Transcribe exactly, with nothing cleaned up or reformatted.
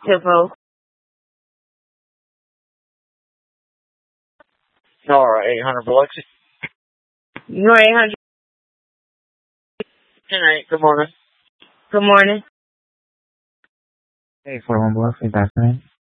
Hippo. All right, eight hundred Biloxi. You're eight hundred. ten eight, good morning. Good morning. Hey, four one Biloxi, that's me.